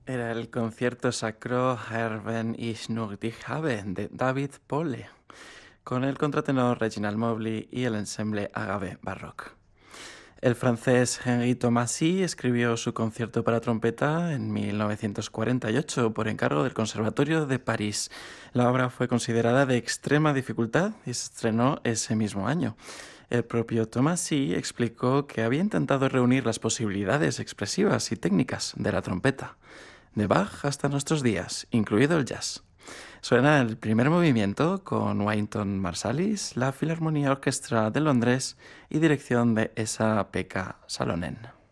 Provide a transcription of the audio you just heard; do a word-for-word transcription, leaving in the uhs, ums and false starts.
Era el concierto sacro Herben ich nur dich habe de David Pole, con el contratenor Reginald Mobley y el ensemble Agave Baroque. El francés Henri Thomasy escribió su concierto para trompeta en mil novecientos cuarenta y ocho por encargo del Conservatorio de París. La obra fue considerada de extrema dificultad y se estrenó ese mismo año. El propio Thomasy explicó que había intentado reunir las posibilidades expresivas y técnicas de la trompeta, de Bach hasta nuestros días, incluido el jazz. Suena el primer movimiento con Wynton Marsalis, la Filarmonía Orquestra de Londres y dirección de Esa Pekka Salonen.